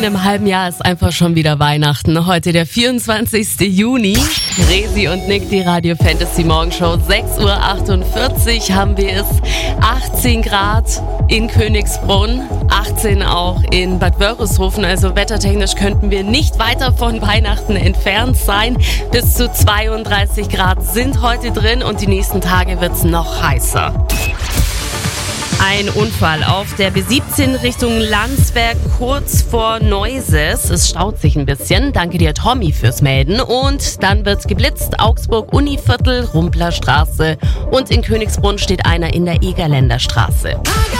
Im halben Jahr ist einfach schon wieder Weihnachten. Heute der 24. Juni. Resi und Nick, die Radio Fantasy Morgenshow. 6.48 Uhr haben wir es. 18 Grad in Königsbrunn, 18 auch in Bad Wörishofen. Also wettertechnisch könnten wir nicht weiter von Weihnachten entfernt sein. Bis zu 32 Grad sind heute drin und die nächsten Tage wird es noch heißer. Ein Unfall auf der B17 Richtung Landsberg kurz vor Neuses. Es staut sich ein bisschen. Danke dir, Tommy, fürs Melden. Und dann wird geblitzt. Augsburg-Univiertel, Rumpler Straße. Und in Königsbrunn steht einer in der Egerländer Straße.